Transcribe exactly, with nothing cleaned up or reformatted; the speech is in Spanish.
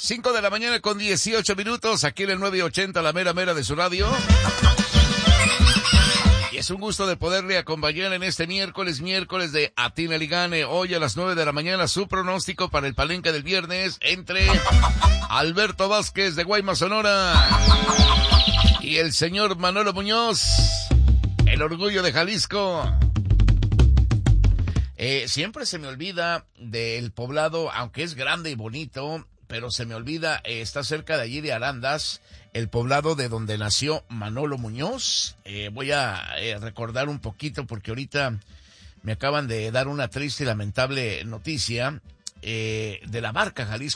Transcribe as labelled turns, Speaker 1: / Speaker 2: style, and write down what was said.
Speaker 1: cinco de la mañana con dieciocho minutos, aquí en el nueve ochenta, la mera mera de su radio. Y es un gusto de poderle acompañar en este miércoles, miércoles de Atínale y Gane. Hoy a las nueve de la mañana, su pronóstico para el palenque del viernes entre Alberto Vázquez de Guaymas, Sonora, y el señor Manolo Muñoz, el orgullo de Jalisco. Eh, siempre se me olvida del poblado, aunque es grande y bonito, pero se me olvida, eh, está cerca de allí de Arandas, el poblado de donde nació Manolo Muñoz. Eh, voy a eh, recordar un poquito porque ahorita me acaban de dar una triste y lamentable noticia. Eh, de La Barca, Jalisco.